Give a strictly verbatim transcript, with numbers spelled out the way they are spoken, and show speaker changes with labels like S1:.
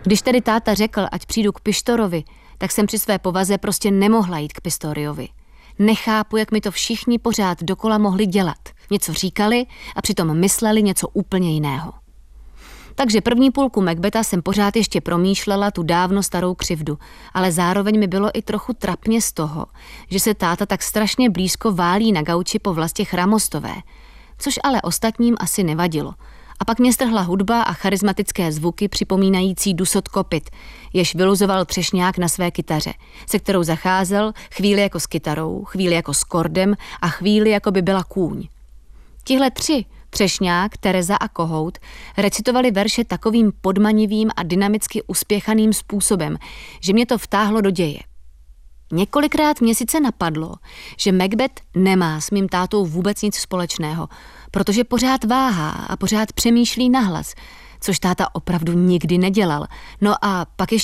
S1: Když tedy táta řekl, ať přijdu k Pištorovi, tak jsem při své povaze prostě nemohla jít k Pistoriovi. Nechápu, jak mi to všichni pořád dokola mohli dělat. Něco říkali a přitom mysleli něco úplně jiného. Takže první půlku Macbetha jsem pořád ještě promýšlela tu dávno starou křivdu, ale zároveň mi bylo i trochu trapně z toho, že se táta tak strašně blízko válí na gauči po vlastě Chramostové, což ale ostatním asi nevadilo. A pak mě strhla hudba a charismatické zvuky připomínající dusot kopyt, jež vyluzoval Třešňák na své kytaře, se kterou zacházel chvíli jako s kytarou, chvíli jako s kordem a chvíli jako by byla kůň. Tihle tři, Třešňák, Tereza a Kohout, recitovali verše takovým podmanivým a dynamicky uspěchaným způsobem, že mě to vtáhlo do děje. Několikrát mě sice napadlo, že Macbeth nemá s mým tátou vůbec nic společného, protože pořád váhá a pořád přemýšlí nahlas, což táta opravdu nikdy nedělal. No a pak ještě